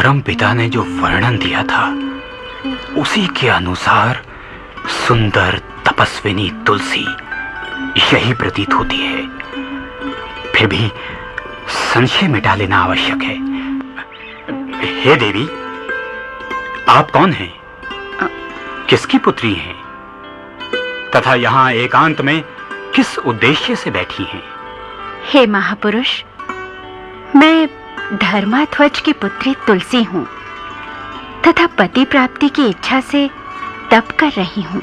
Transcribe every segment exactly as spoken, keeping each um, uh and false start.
परम पिता ने जो वर्णन दिया था उसी के अनुसार सुंदर तपस्विनी तुलसी यही प्रतीत होती है। फिर भी संशय मिटा लेना आवश्यक है। हे देवी, आप कौन हैं? किसकी पुत्री हैं? तथा यहाँ एकांत में किस उद्देश्य से बैठी हैं? हे महापुरुष, मैं धर्माध्वज की पुत्री तुलसी हूँ तथा पति प्राप्ति की इच्छा से तप कर रही हूँ।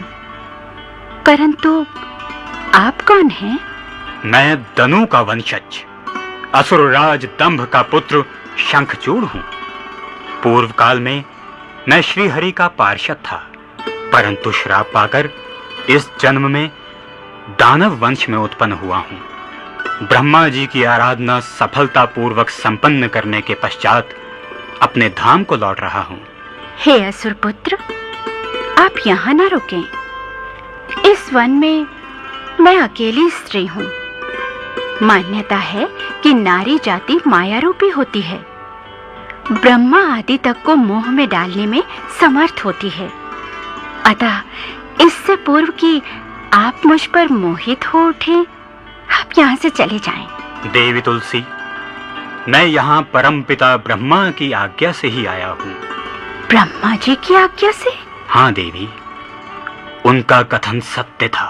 परंतु आप कौन हैं? मैं दनु का वंशज, असुरराज दंभ का पुत्र शंखचूड़ हूँ। पूर्व काल में मैं श्री हरि का पार्षद था, परंतु श्राप पाकर इस जन्म में दानव वंश में उत्पन्न हुआ हूँ। ब्रह्मा जी की आराधना सफलतापूर्वक संपन्न करने के पश्चात अपने धाम को लौट रहा हूँ। हे असुर पुत्र, आप यहाँ न रुकें। इस वन में मैं अकेली स्त्री हूँ। मान्यता है कि नारी जाति माया रूपी होती है, ब्रह्मा आदि तक को मोह में डालने में समर्थ होती है। अतः इससे पूर्व कि आप मुझ पर मोहित हो उठे, आप यहाँ से चले जाएं। देवी तुलसी, मैं यहाँ परम पिता ब्रह्मा की आज्ञा से ही आया हूँ। ब्रह्मा जी की आज्ञा से? हाँ देवी, उनका कथन सत्य था।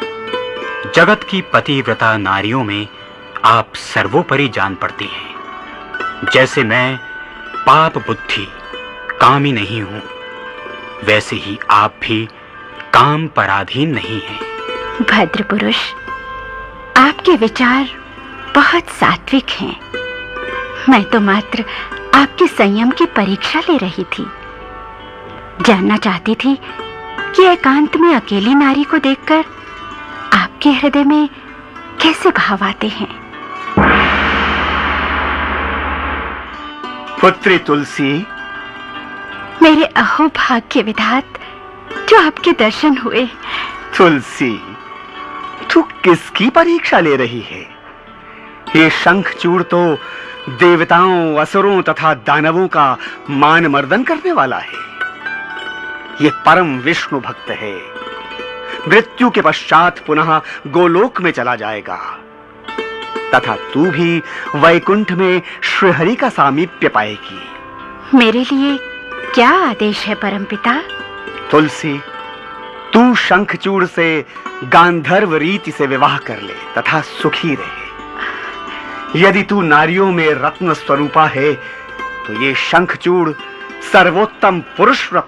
जगत की पतिव्रता नारियों में आप सर्वोपरि जान पड़ती हैं। जैसे मैं पाप बुद्धि कामी नहीं हूँ, वैसे ही आप भी काम पराधीन नहीं हैं। भद्र पुरुष, आपके विचार बहुत सात्विक हैं। मैं तो मात्र आपके संयम की परीक्षा ले रही थी। जानना चाहती थी कि एकांत में अकेली नारी को देखकर आपके हृदय में कैसे भाव आते हैं। पुत्री तुलसी, मेरे अहो भाग्य विधात, जो आपके दर्शन हुए। तुलसी, तू किसकी परीक्षा ले रही है? ये शंखचूड़ तो देवताओं, असुरों तथा दानवों का मान मर्दन करने वाला है। ये परम विष्णु भक्त है। मृत्यु के पश्चात पुनः गोलोक में चला जाएगा तथा तू भी वैकुंठ में श्रीहरि का सामीप्य पाएगी। मेरे लिए क्या आदेश है परमपिता? तुलसी, तू शंखचूड़ से गांधर्व रीति से विवाह कर ले तथा सुखी रहे। यदि तू नारियों में रत्न स्वरूपा है तो ये शंखचूड़ सर्वोत्तम पुरुष